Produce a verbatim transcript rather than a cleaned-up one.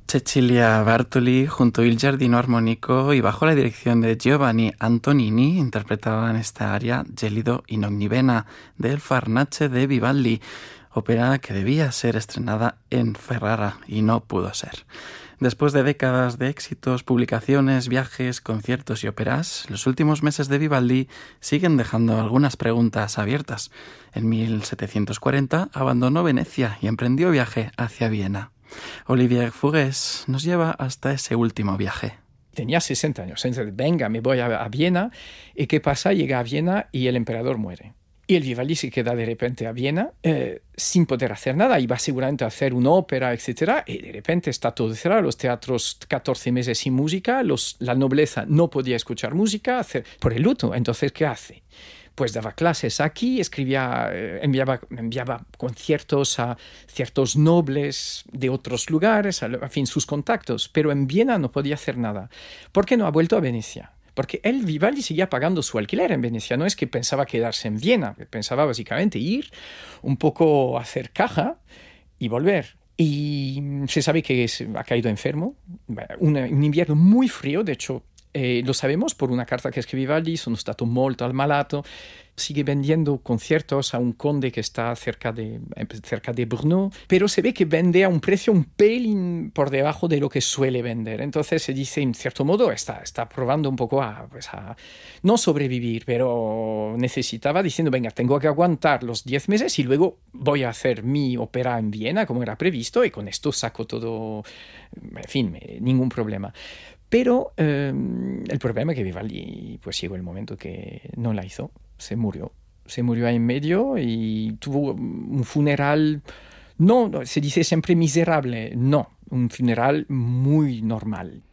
Cecilia Bartoli junto Il Giardino Armonico y bajo la dirección de Giovanni Antonini interpretaban esta aria Gelido in ogni vena del Farnace de Vivaldi, ópera que debía ser estrenada en Ferrara y no pudo ser. Después de décadas de éxitos, publicaciones, viajes, conciertos y óperas, los últimos meses de Vivaldi siguen dejando algunas preguntas abiertas. En mil setecientos cuarenta abandonó Venecia y emprendió viaje hacia Viena. Olivier Fougues nos lleva hasta ese último viaje. Tenía sesenta años, entonces venga, me voy a, a Viena. ¿Y qué pasa? Llega a Viena y el emperador muere. Y el Vivaldi se queda de repente a Viena eh, sin poder hacer nada. Iba seguramente a hacer una ópera, etcétera. Y de repente está todo cerrado. Los teatros catorce meses sin música. Los, la nobleza no podía escuchar música hacer, por el luto. Entonces, ¿qué hace? Pues daba clases aquí, escribía, eh, enviaba, enviaba conciertos a ciertos nobles de otros lugares, a, a fin, sus contactos. Pero en Viena no podía hacer nada. ¿Por qué no ha vuelto a Venecia? Porque él, Vivaldi, seguía pagando su alquiler en Venecia. No es que pensaba quedarse en Viena, pensaba básicamente ir, un poco hacer caja y volver. Y se sabe que ha caído enfermo, un, un invierno muy frío, de hecho, eh, lo sabemos por una carta que escribe Vivaldi, sono stato molto al malato. Sigue vendiendo conciertos a un conde que está cerca de, cerca de Brno, pero se ve que vende a un precio un pelín por debajo de lo que suele vender. Entonces se dice, en cierto modo, está, está probando un poco a, pues a no sobrevivir, pero necesitaba diciendo, venga, tengo que aguantar los diez meses y luego voy a hacer mi ópera en Viena, como era previsto, y con esto saco todo, en fin, ningún problema. Pero eh, el problema es que Vivaldi, pues llegó el momento que no la hizo. Se murió, se murió ahí en medio y tuvo un funeral, no, se dice siempre miserable, no, un funeral muy normal.